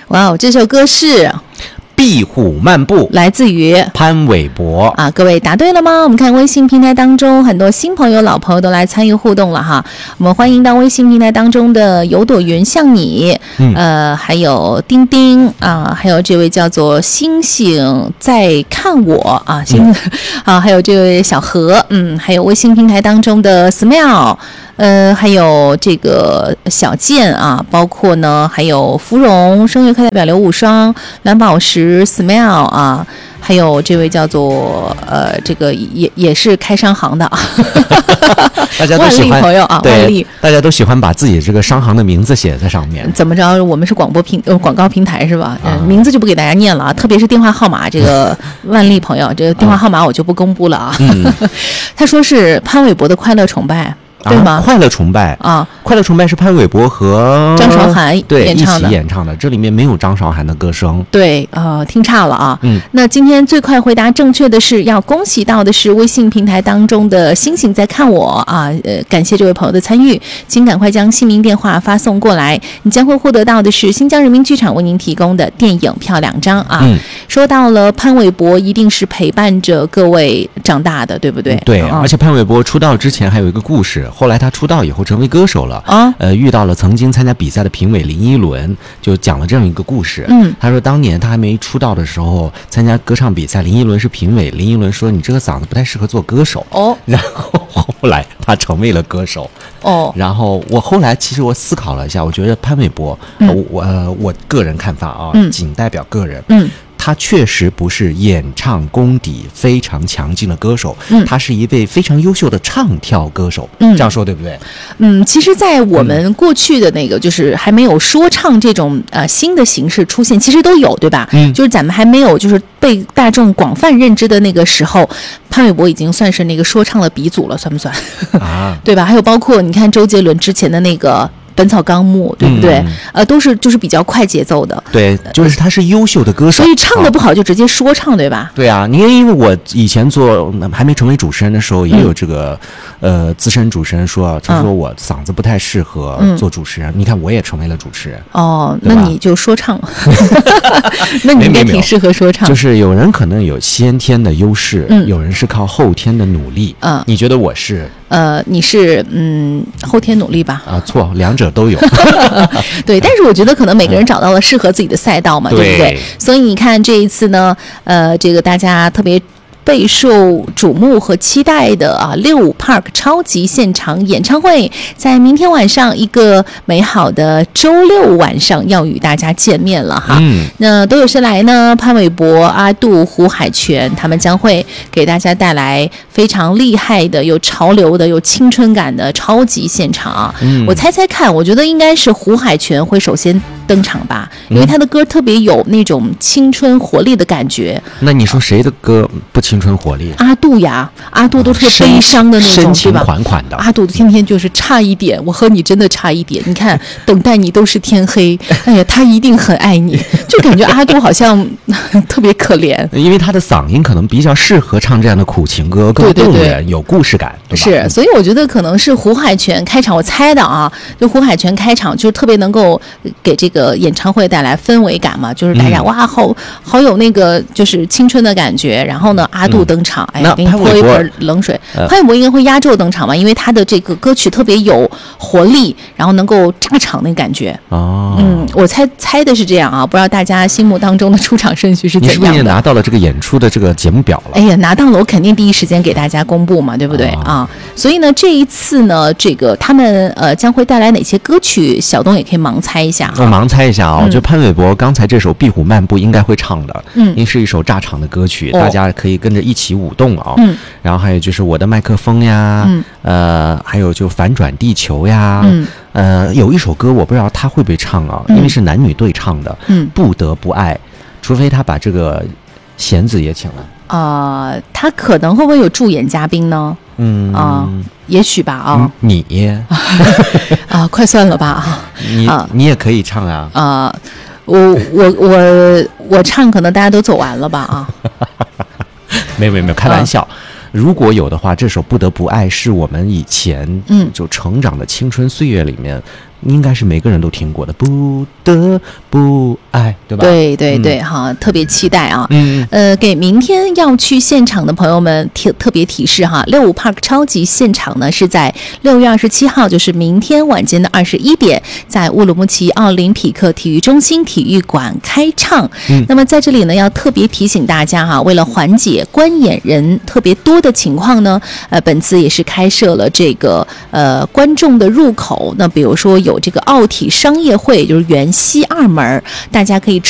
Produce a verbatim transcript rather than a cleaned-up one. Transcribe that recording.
哇哦，这首歌是壁虎漫步， 来自于潘玮柏啊，各位答对了吗？我们看微信平台当中，很多新朋友、老朋友都来参与互动了哈。我们欢迎到微信平台当中的有朵云像你，嗯、呃，还有丁丁啊，还有这位叫做星星在看我啊，星星、嗯、啊，还有这位小何，嗯，还有微信平台当中的 Smile。呃，还有这个小健啊，包括呢，还有芙蓉、声乐课代表刘无双、蓝宝石、Smile 啊，还有这位叫做呃，这个也也是开商行的啊， 大家都喜欢万利朋友啊，万利， 大家都喜欢把自己这个商行的名字写在上面。 怎么着？我们是广播平呃广告平台是吧？嗯、啊，名字就不给大家念了啊，特别是电话号码，这个万利朋友，这个电话号码我就不公布了啊。嗯、他说是潘玮柏的《快乐崇拜》。对吗？ 啊、快乐崇拜啊， 快乐崇拜是潘玮柏和张韶涵对演唱的， 一起演唱的。这里面没有张韶涵的歌声。 对，呃，听差了啊。 嗯， 那今天最快回答正确的是，要恭喜到的是微信平台当中的星星在看我啊，呃，感谢这位朋友的参与，请赶快将姓名、电话发送过来，你将会获得到的是新疆人民剧场为您提供的电影票两张啊。 嗯， 说到了潘玮柏，一定是陪伴着各位长大的，对不对？ 对， 嗯、 而且潘玮柏出道之前还有一个故事，后来他出道以后。后成为歌手了啊，呃，遇到了曾经参加比赛的评委林依轮，就讲了这样一个故事。 嗯， 他说当年他还没出道的时候，参加歌唱比赛，林依轮是评委，林依轮说你这个嗓子不太适合做歌手哦， 然后后来他成为了歌手哦。 然后我后来其实我思考了一下，我觉得潘玮柏， 嗯、 我我、呃、我个人看法啊， 嗯、 仅代表个人， 嗯。 他确实不是演唱功底非常强劲的歌手， 嗯， 他是一位非常优秀的唱跳歌手， 嗯， 这样说对不对？ 嗯，其实，在我们过去的那个，就是还没有说唱这种呃新的形式出现，其实都有，对吧？ 嗯， 就是咱们还没有就是被大众广泛认知的那个时候，潘玮柏已经算是那个说唱的鼻祖了，算不算？ 啊， 对吧？还有包括你看周杰伦之前的那个。本草纲目，对不对？嗯、呃，都是就是比较快节奏的。 对，就是他是优秀的歌手， 所以唱的不好就直接说唱，对吧？ 对啊，你因为我以前做还没成为主持人的时候，也有这个、嗯、呃资深主持人说，他说我嗓子不太适合做主持人。嗯、你看，我也成为了主持人。 哦，那你就说唱，那你应该挺适合说唱。 就是有人可能有先天的优势， 嗯、 有人是靠后天的努力。 嗯， 你觉得我是？ 呃，你是嗯后天努力吧？ 啊，错，两者都有。 对，但是我觉得可能每个人找到了适合自己的赛道嘛，嗯、对不对？所以你看这一次呢，呃，这个大家特别备受瞩目和期待的啊，六五 Park 超级现场演唱会，在明天晚上一个美好的周六晚上要与大家见面了哈。 嗯， 那都有谁来呢？潘玮柏、阿杜、胡海泉，他们将会给大家带来非常厉害的、有潮流的、有青春感的超级现场。 嗯， 我猜猜看，我觉得应该是胡海泉会首先登场吧，因为他的歌特别有那种青春活力的感觉。 那你说谁的歌不青春活力？ 阿杜呀，阿杜都特别悲伤的那种， 深情对吧？ 款款的。 阿杜天天就是差一点，我和你真的差一点。你看，等待你都是天黑。哎呀，他一定很爱你，就感觉阿杜好像特别可怜。 因为他的嗓音可能比较适合唱这样的苦情歌，更动人，对对对，有故事感，对吧？ 是，所以我觉得可能是胡海泉开场，我猜的啊，就胡海泉开场就特别能够给这个演唱会带来氛围感嘛，就是大家、嗯、哇，好好有那个就是青春的感觉。然后呢，阿杜登场，嗯、哎，给你泼一盆冷水。呃、潘玮柏应该会压轴登场嘛，因为他的这个歌曲特别有活力，然后能够炸场那感觉。 哦， 嗯，我猜猜的是这样啊，不知道大家心目当中的出场顺序是怎样的？ 你是不是也拿到了这个演出的这个节目表了？ 哎呀，拿到了，我肯定第一时间给大家公布嘛，对不对、哦、啊？所以呢，这一次呢，这个他们呃将会带来哪些歌曲？小东也可以盲猜一下、啊。 我盲猜一下啊、哦，嗯、就潘玮柏刚才这首《壁虎漫步》应该会唱的， 嗯， 因为是一首炸场的歌曲， 哦、 大家可以跟着一起舞动啊、哦。 嗯， 然后还有就是我的麦克风呀， 嗯， 呃，还有就反转地球呀， 嗯， 呃，有一首歌我不知道他会不会唱啊， 嗯、 因为是男女对唱的， 嗯， 不得不爱，除非他把这个弦子也请了。 啊、呃，他可能会不会有助演嘉宾呢？ 嗯啊、呃，也许吧啊、 嗯。你啊，快算了吧啊！ 你、啊、你也可以唱啊啊！我我我我唱，可能大家都走完了吧啊！ 没有没有没有，开玩笑。啊，如果有的话，这首《不得不爱》是我们以前嗯就成长的青春岁月里面应该是每个人都听过的，不得不爱，对吧？ 对对对，嗯、哈，特别期待啊。嗯，呃，给明天要去现场的朋友们提特别提示哈，六五 Park 超级现场呢是在六月二十七号，就是明天晚间的二十一点，在乌鲁木齐奥林匹克体育中心体育馆开唱。嗯，那么在这里呢，要特别提醒大家哈，为了缓解观演人特别多的情况呢，呃，本次也是开设了这个呃观众的入口。那比如说有这个奥体商业会，就是原西二门，大家可以